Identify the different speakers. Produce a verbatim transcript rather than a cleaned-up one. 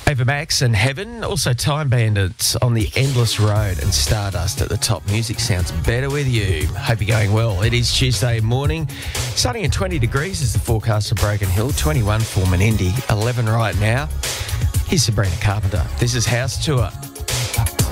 Speaker 1: Ava Max and Heaven, also Time Bandits on the Endless Road and Stardust at the top. Music sounds better with you. Hope you're going well. It is Tuesday morning. Sunny and twenty degrees is the forecast for Broken Hill. twenty-one for Menindee, eleven right now. Here's Sabrina Carpenter. This is House Tour.